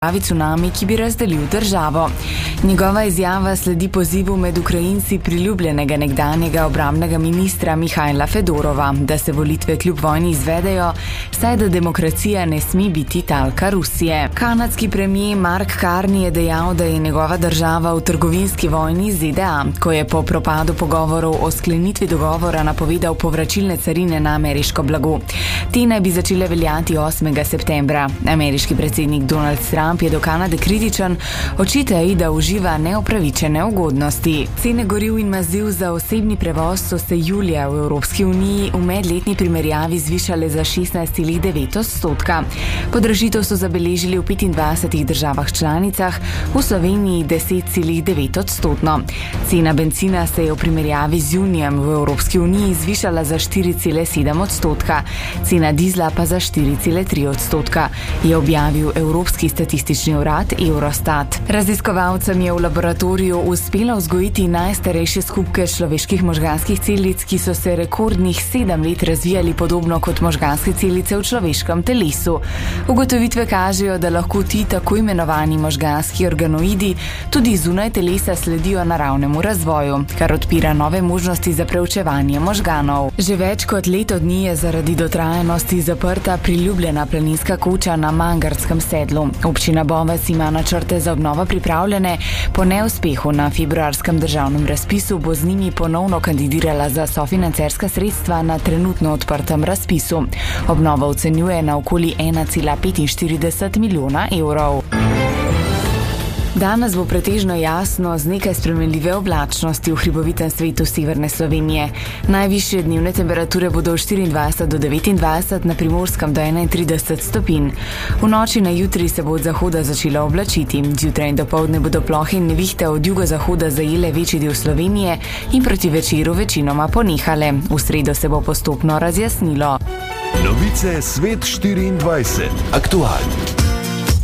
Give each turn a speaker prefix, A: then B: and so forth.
A: pravi cunami, ki bi razdelil državo. Njegova izjava sledi pozivu med Ukrajinci priljubljenega nekdanjega obrambnega ministra Mihajla Fedorova, da se volitve kljub vojni izvedejo, saj da demokracija ne sme biti talka Rusije. Kanadski premijer Mark Carney je dejal, da je njegova država v trgovinski vojni z ZDA, ko je po propadu pogovorov o sklenitvi dogovora napovedal povračilne carine na ameriško blago. Te naj bi začele veljati 8. septembra. Ameriški predsednik Donald Trump je do Kanade kritičen, očita ji, da uživa neopravičene ugodnosti. Cene goriv in maziv za osebni prevoz so se julija v Evropski uniji v medletni primerjavi zvišale za 16,9%. Podražitev so zabeležili v 25 državah članicah, v Sloveniji 10,9%. Cena bencina se je v primerjavi z junijem v Evropski uniji zvišala za 4,7%, cena dizla pa za 4,3%, je objavil Evropski statistični urad Eurostat. Raziskovalcem je v laboratoriju uspelo vzgojiti najstarejše skupke človeških možganskih celic, ki so se rekordnih 7 let razvijali podobno kot možganske celice v človeškem telesu. Ugotovitve kažejo, da lahko ti tako imenovani možganski organoidi tudi zunaj telesa sledijo naravnemu razvoju, kar odpira nove možnosti za preučevanje možganov. Že več kot leto dni je zaradi dotrajanosti zaprta priljubljena planinska koča na Mangartskem sedlu. Občina Bovec ima načrte za obnovo pripravljene, po neuspehu na februarskem državnem razpisu bo z njimi ponovno kandidirala za sofinancerska sredstva na trenutno odprtem razpisu. Obnovo ocenjuje na okoli 1,45 milijona evrov. Danes bo pretežno jasno z nekaj spremenljive oblačnosti v hribovitem svetu severne Slovenije. Najvišje dnevne temperature bodo 24 do 29, na Primorskem do 31 stopinj. V noči na jutri se bo od zahoda začelo oblačiti. Zjutraj in dopoldne bodo plohe in nevihte od jugozahoda zajele večji del Slovenije in proti večeru večinoma ponehale. V sredo se bo postopno razjasnilo.
B: Novice Svet 24. Aktualni.